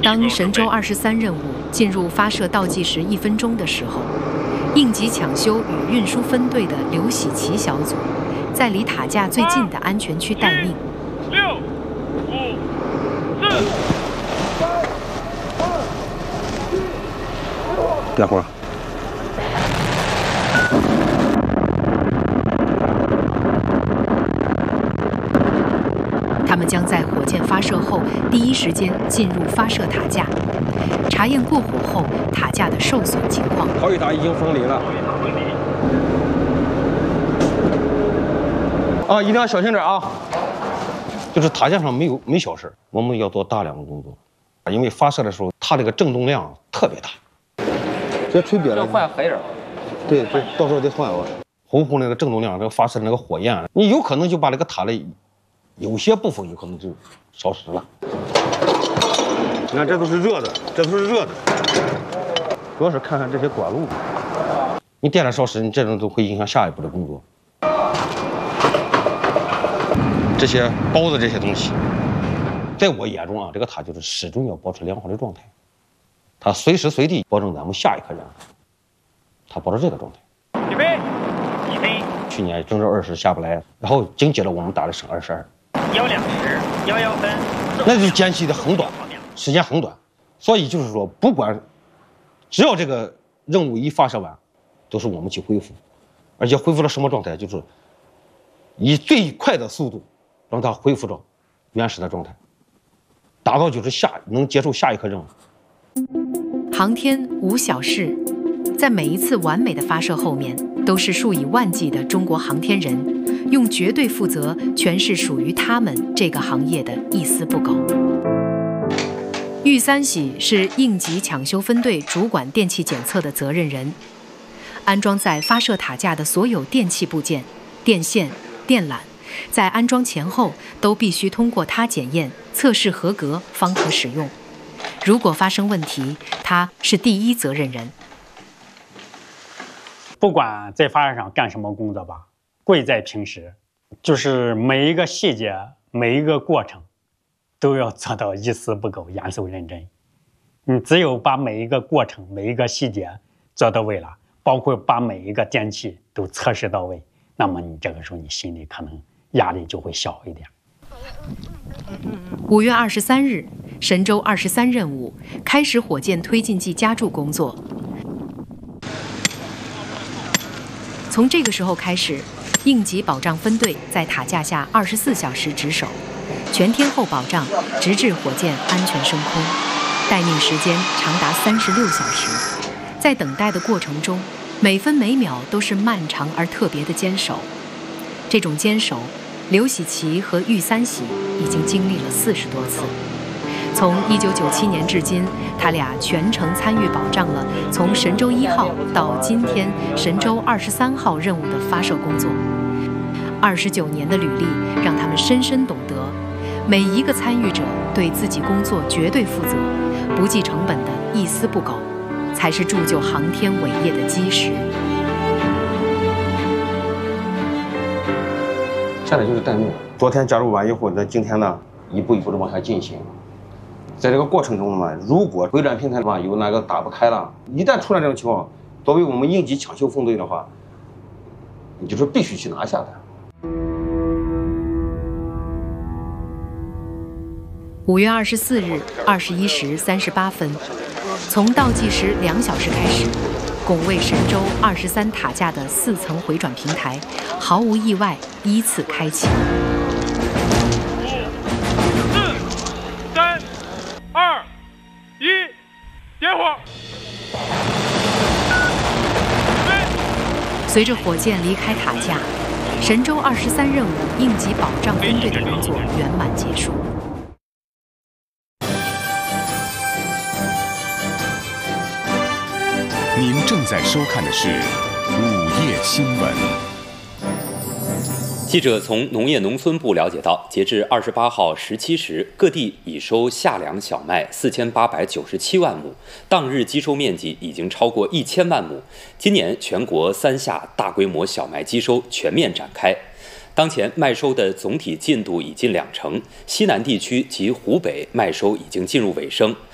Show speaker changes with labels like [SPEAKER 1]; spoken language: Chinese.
[SPEAKER 1] 当神舟23任务进入发射倒计时1分钟的时候，应急抢修与运输分队的刘喜奇小组在离塔架最近的安全区待命。
[SPEAKER 2] 6、5、4、
[SPEAKER 3] 点火。
[SPEAKER 1] 他们将在火箭发射后第一时间进入发射塔架，查验过火后塔架的受损情况。
[SPEAKER 3] 逃逸塔已经分离了。啊，一定要小心点啊！就是塔架上没小事，我们要做大量的工作，因为发射的时候它这个震动量特别大。这吹瘪了，
[SPEAKER 4] 要换黑人。
[SPEAKER 3] 对，到时候得换啊。红红那个震动量，这个发射的那个火焰，你有可能就把这个塔的有些部分有可能就烧蚀了。你看，这都是热的，这都是热的。主要是看看这些管路，你电缆烧蚀，你这种都会影响下一步的工作。这些包的这些东西，在我眼中啊，这个塔就是始终要保持良好的状态，它随时随地保证咱们下一颗燃料，它保持这个状态。
[SPEAKER 2] 预备，起飞。
[SPEAKER 3] 去年正正20下不来，然后紧接着我们打的升22，120、
[SPEAKER 2] 11分，
[SPEAKER 3] 那就是间隙的很短，时间很短，所以就是说，不管只要这个任务一发射完，都是我们去恢复，而且恢复到什么状态，就是以最快的速度让它恢复到原始的状态，达到就是能接受下一颗任务。
[SPEAKER 1] 航天无小事，在每一次完美的发射后面，都是数以万计的中国航天人用绝对负责诠释属于他们这个行业的一丝不苟。玉三喜是应急抢修分队主管电气检测的责任人，安装在发射塔架的所有电气部件、电线、电缆，在安装前后都必须通过他检验、测试合格方可使用。如果发生问题，他是第一责任人。
[SPEAKER 5] 不管在发射上干什么工作吧，贵在平时，就是每一个细节、每一个过程，都要做到一丝不苟、严肃认真。你只有把每一个过程、每一个细节做到位了，包括把每一个电器都测试到位，那么你这个时候你心里可能压力就会小一点。
[SPEAKER 1] 5月23日，神舟23任务开始火箭推进剂加注工作。从这个时候开始，应急保障分队在塔架下24小时值守，全天候保障，直至火箭安全升空。待命时间长达36小时。在等待的过程中，每分每秒都是漫长而特别的坚守。这种坚守，刘喜奇和玉三喜已经经历了40多次。从1997年至今，他俩全程参与保障了从神舟1号到今天神舟23号任务的发射工作。29年的履历让他们深深懂得，每一个参与者对自己工作绝对负责，不计成本的一丝不苟，才是铸就航天伟业的基石。
[SPEAKER 3] 现在就是待命。昨天加入完以后，那今天呢，一步一步的往下进行。在这个过程中呢，如果回转平台的话有哪个打不开了，一旦出现这种情况，作为我们应急抢修分队的话，你就是必须去拿下的。
[SPEAKER 1] 5月24日21时38分，从倒计时2小时开始，拱卫神舟23塔架的4层回转平台毫无意外依次开启。
[SPEAKER 2] 5、4、3、2、1，点火！
[SPEAKER 1] 随着火箭离开塔架，神舟23任务应急保障分队的工作圆满结束。
[SPEAKER 6] 您正在收看的是午夜新闻。
[SPEAKER 7] 记者从农业农村部了解到，截至28号17时，各地已收夏粮小麦4897万亩，当日基收面积已经超过1000万亩。今年全国3夏大规模小麦基收全面展开。当前麦收的总体进度已近20%，西南地区及湖北麦收已经进入尾声。